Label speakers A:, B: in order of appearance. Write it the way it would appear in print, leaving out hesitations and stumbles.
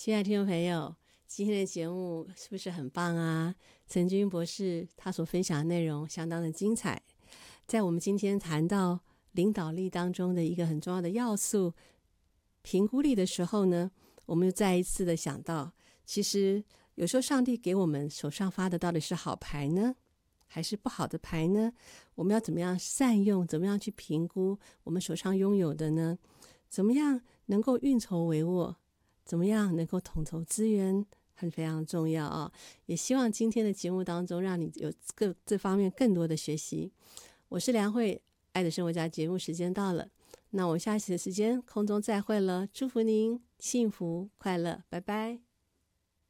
A: 亲爱的听众朋友，今天的节目是不是很棒啊？陈君博士他所分享的内容相当的精彩。在我们今天谈到领导力当中的一个很重要的要素评估力的时候呢，我们又再一次的想到，其实有时候上帝给我们手上发的到底是好牌呢，还是不好的牌呢？我们要怎么样善用，怎么样去评估我们手上拥有的呢？怎么样能够运筹帷幄，怎么样能够统筹资源，很非常重要啊！也希望今天的节目当中让你有这方面更多的学习。我是梁慧，爱的生活家节目时间到了，那我们下期的时间空中再会了，祝福您幸福快乐，拜拜。